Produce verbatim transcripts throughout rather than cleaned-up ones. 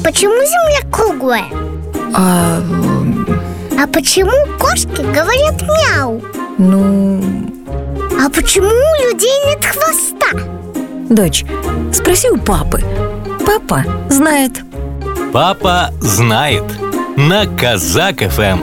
почему Земля круглая? А... А почему кошки говорят мяу? Ну... А почему у людей нет хвоста? Дочь, спроси у папы. Папа знает. Папа знает. На Казак эф эм.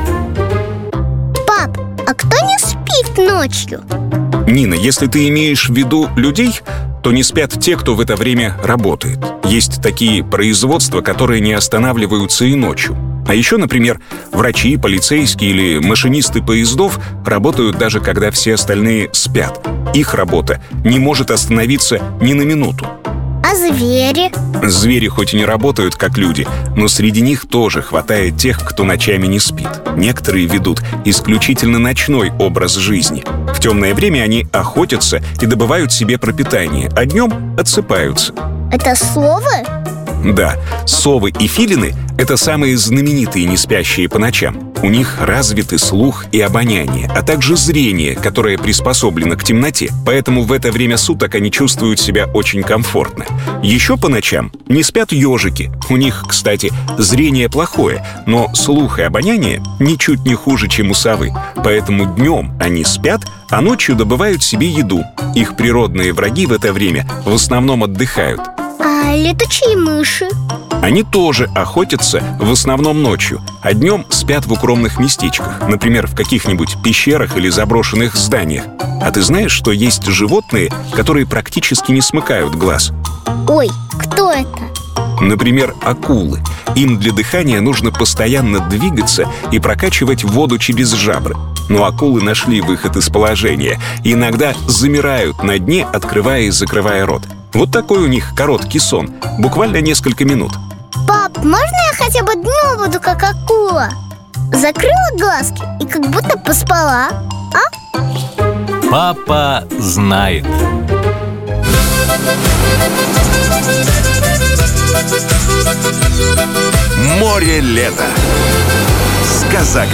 Пап, а кто не спит ночью? Нина, если ты имеешь в виду людей, то не спят те, кто в это время работает. Есть такие производства, которые не останавливаются и ночью. А еще, например, врачи, полицейские или машинисты поездов работают даже когда все остальные спят. Их работа не может остановиться ни на минуту. А звери? Звери хоть и не работают, как люди, но среди них тоже хватает тех, кто ночами не спит. Некоторые ведут исключительно ночной образ жизни. В темное время они охотятся и добывают себе пропитание, а днем отсыпаются. Это совы? Да, совы и филины — это самые знаменитые неспящие по ночам. У них развиты слух и обоняние, а также зрение, которое приспособлено к темноте. Поэтому в это время суток они чувствуют себя очень комфортно. Еще по ночам не спят ежики. У них, кстати, зрение плохое, но слух и обоняние ничуть не хуже, чем у совы. Поэтому днем они спят, а ночью добывают себе еду. Их природные враги в это время в основном отдыхают. А летучие мыши? Они тоже охотятся в основном ночью, а днем спят в укромных местечках, например, в каких-нибудь пещерах или заброшенных зданиях. А ты знаешь, что есть животные, которые практически не смыкают глаз? Ой, кто это? Например, акулы. Им для дыхания нужно постоянно двигаться и прокачивать воду через жабры. Но акулы нашли выход из положения и иногда замирают на дне, открывая и закрывая рот. Вот такой у них короткий сон, буквально несколько минут. Пап, можно я хотя бы днем буду как акула? Закрыла глазки и как будто поспала, а? Папа знает. Море лета с Казак